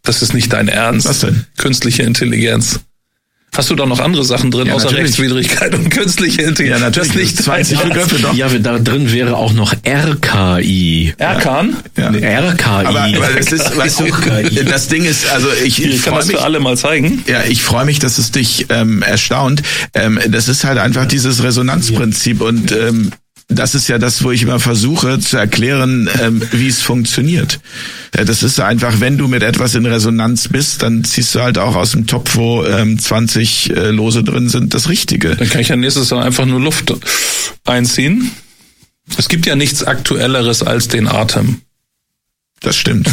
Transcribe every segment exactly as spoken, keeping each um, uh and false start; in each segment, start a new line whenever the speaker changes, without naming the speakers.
Das ist nicht dein Ernst.
Was denn?
Künstliche Intelligenz. Hast du da noch andere Sachen drin, ja, außer natürlich. Rechtswidrigkeit und künstliche Intelligenz?
Ja, natürlich.
Das nicht
zwanzig Begriffe doch.
Ja, da drin wäre auch noch R K I.
Erkan?
Ja. Nee, R K I.
Aber, aber das ist, weißt du, das Ding ist, also ich, ich,
ich kann das
mich,
für alle mal zeigen.
Ja, ich freue mich, dass es dich ähm, erstaunt. Ähm, das ist halt einfach dieses Resonanzprinzip und ähm, das ist ja das, wo ich immer versuche zu erklären, ähm, wie es funktioniert. Ja, das ist einfach, wenn du mit etwas in Resonanz bist, dann ziehst du halt auch aus dem Topf, wo ähm, zwanzig äh, Lose drin sind, das Richtige.
Dann kann ich ja nächstes Mal einfach nur Luft einziehen. Es gibt ja nichts Aktuelleres als den Atem.
Das stimmt.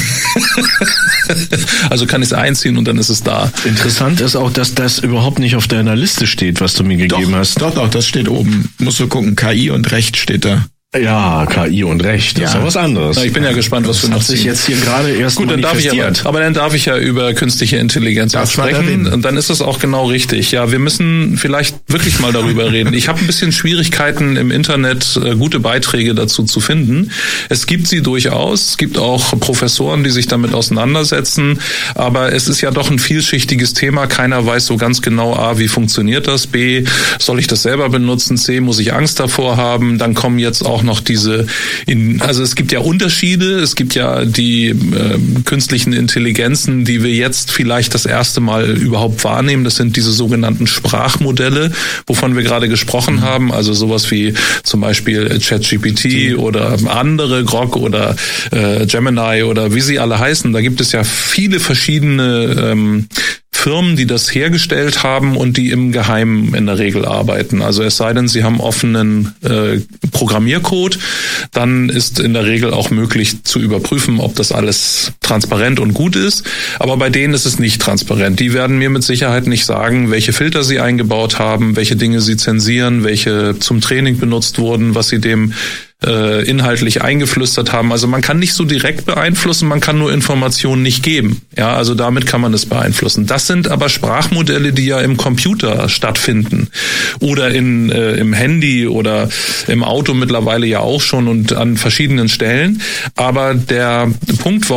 Also kann ich es einziehen und dann ist es da.
Interessant ist auch, dass das überhaupt nicht auf deiner Liste steht, was du mir gegeben
doch,
hast.
Doch, doch, das steht oben. Musst du gucken, K I und Recht steht da.
Ja, K I und Recht, das ja. ist ja was anderes.
Na, ich bin ja gespannt, was
das
wir noch
sich jetzt hier gerade erst
Gut, dann darf ich aber, aber dann darf ich ja über künstliche Intelligenz das sprechen und dann ist es auch genau richtig. Ja, wir müssen vielleicht wirklich mal darüber reden. Ich habe ein bisschen Schwierigkeiten im Internet, gute Beiträge dazu zu finden. Es gibt sie durchaus. Es gibt auch Professoren, die sich damit auseinandersetzen. Aber es ist ja doch ein vielschichtiges Thema. Keiner weiß so ganz genau, A, wie funktioniert das? B, soll ich das selber benutzen? C, muss ich Angst davor haben? Dann kommen jetzt auch noch diese, in, also es gibt ja Unterschiede, es gibt ja die äh, künstlichen Intelligenzen, die wir jetzt vielleicht das erste Mal überhaupt wahrnehmen. Das sind diese sogenannten Sprachmodelle, wovon wir gerade gesprochen mhm. haben, also sowas wie zum Beispiel ChatGPT oder andere, Grok oder äh, Gemini oder wie sie alle heißen. Da gibt es ja viele verschiedene ähm, Firmen, die das hergestellt haben und die im Geheimen in der Regel arbeiten. Also es sei denn, sie haben offenen äh, Programmiercode, dann ist in der Regel auch möglich zu überprüfen, ob das alles transparent und gut ist. Aber bei denen ist es nicht transparent. Die werden mir mit Sicherheit nicht sagen, welche Filter sie eingebaut haben, welche Dinge sie zensieren, welche zum Training benutzt wurden, was sie dem äh, inhaltlich eingeflüstert haben. Also man kann nicht so direkt beeinflussen, man kann nur Informationen nicht geben. Ja, also damit kann man es beeinflussen. Das sind aber Sprachmodelle, die ja im Computer stattfinden oder in äh, im Handy oder im Auto mittlerweile ja auch schon und an verschiedenen Stellen. Aber der Punkt,